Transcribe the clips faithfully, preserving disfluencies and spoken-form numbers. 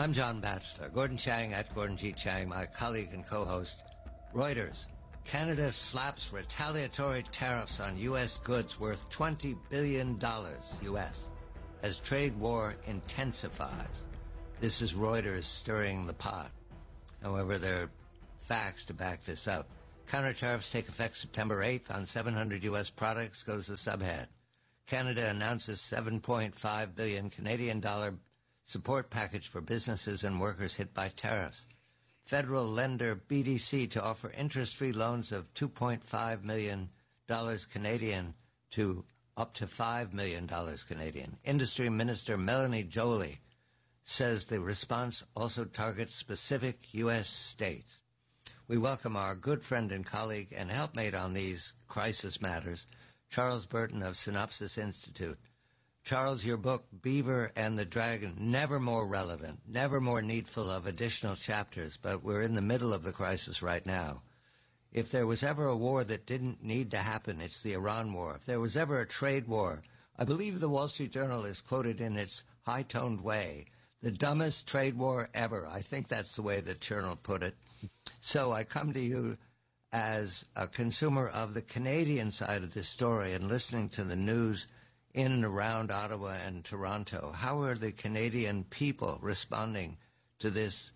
I'm John Batchelor. Gordon Chang at Gordon G. Chang, my colleague and co-host. Reuters. Canada slaps retaliatory tariffs on U S goods worth twenty billion dollars U S as trade war intensifies. This is Reuters stirring the pot. However, there are facts to back this up. Counter tariffs take effect September eighth on seven hundred U S products, goes the subhead. Canada announces seven point five billion Canadian dollar support package for businesses and workers hit by tariffs. Federal lender B D C to offer interest-free loans of two point five million dollars Canadian to up to five million dollars Canadian. Industry Minister Melanie Joly says the response also targets specific U S states. We welcome our good friend and colleague and helpmate on these crisis matters, Charles Burton of Synopsis Institute. Charles, your book, Beaver and the Dragon, never more relevant, never more needful of additional chapters, but we're in the middle of the crisis right now. If there was ever a war that didn't need to happen, it's the Iran war. If there was ever a trade war, I believe the Wall Street Journal is quoted in its high-toned way, the dumbest trade war ever. I think that's the way the Journal put it. So I come to you as a consumer of the Canadian side of this story and listening to the news in and around Ottawa and Toronto. How are the Canadian people responding to this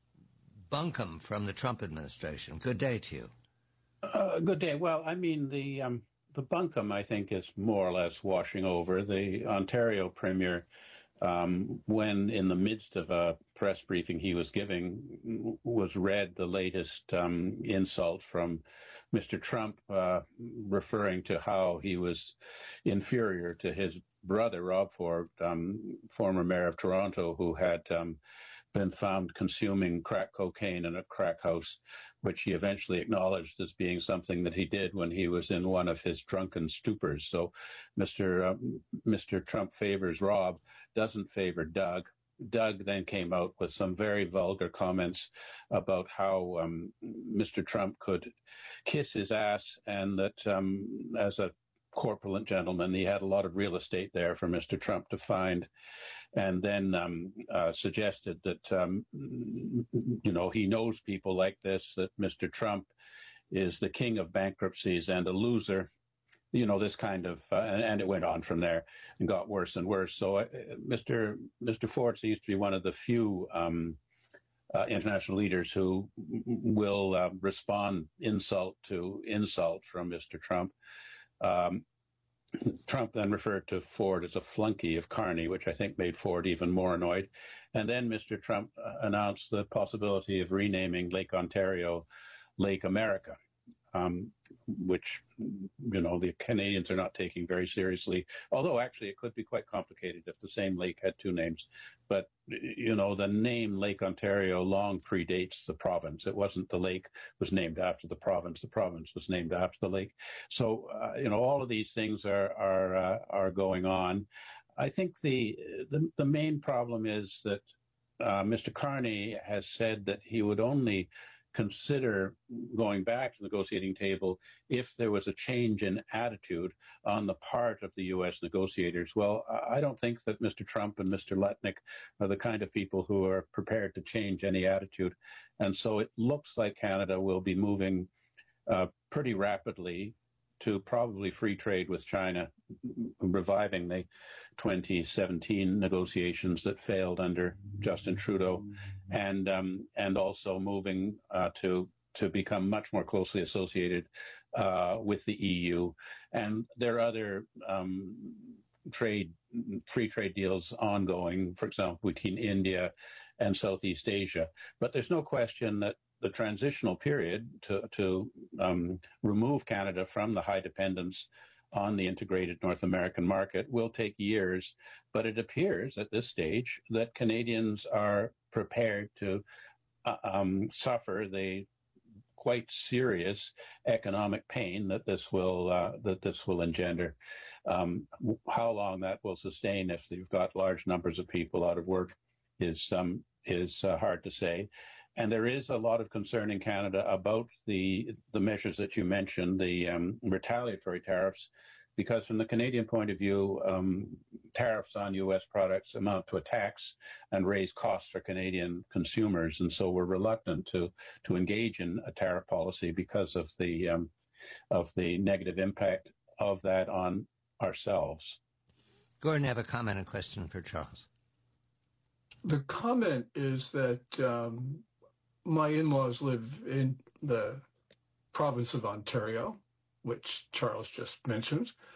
bunkum from the Trump administration? Good day to you. Uh, good day. Well, I mean, the um, the bunkum, I think, is more or less washing over. The Ontario Premier, um, when in the midst of a press briefing he was giving, was read the latest um, insult from Mister Trump, uh, referring to how he was inferior to his brother, Rob Ford, um, former mayor of Toronto, who had um, been found consuming crack cocaine in a crack house, which he eventually acknowledged as being something that he did when he was in one of his drunken stupors. So Mister Uh, Mister Trump favors Rob, doesn't favor Doug. Doug then came out with some very vulgar comments about how um, Mister Trump could kiss his ass, and that um, as a corpulent gentleman, he had a lot of real estate there for Mister Trump to find, and then um, uh, suggested that, um, you know, he knows people like this, that Mister Trump is the king of bankruptcies and a loser. You know, this kind of, uh, and, and it went on from there and got worse and worse. So uh, Mister Mister Ford seems to be one of the few um, uh, international leaders who will uh, respond insult to insult from Mister Trump. Um, Trump then referred to Ford as a flunky of Carney, which I think made Ford even more annoyed. And then Mister Trump uh, announced the possibility of renaming Lake Ontario Lake America. Um, which, you know, the Canadians are not taking very seriously, although actually it could be quite complicated if the same lake had two names. But, you know, the name Lake Ontario long predates the province. It wasn't the lake was named after the province. The province was named after the lake. So, uh, you know, all of these things are are uh, are going on. I think the, the, the main problem is that uh, Mister Carney has said that he would only consider going back to the negotiating table if there was a change in attitude on the part of the U S negotiators. Well, I don't think that Mister Trump and Mister Letnick are the kind of people who are prepared to change any attitude. And so it looks like Canada will be moving uh, pretty rapidly to probably free trade with China, reviving the twenty seventeen negotiations that failed under Justin Trudeau, and um, and also moving uh, to to become much more closely associated uh, with the E U. And there are other um, trade free trade deals ongoing, for example, between India and Southeast Asia. But there's no question that the transitional period to, to um, remove Canada from the high dependence on the integrated North American market will take years, but it appears at this stage that Canadians are prepared to uh, um, suffer the quite serious economic pain that this will uh, that this will engender. Um, how long that will sustain if you've got large numbers of people out of work is um, is uh, hard to say. And there is a lot of concern in Canada about the the measures that you mentioned, the um, retaliatory tariffs because from the Canadian point of view, um, tariffs on U S products amount to a tax and raise costs for Canadian consumers, and so we're reluctant to to engage in a tariff policy because of the um, of the negative impact of that on ourselves. Gordon, you have a comment and question for Charles. The comment is that um, my in-laws live in the province of Ontario, which Charles just mentioned.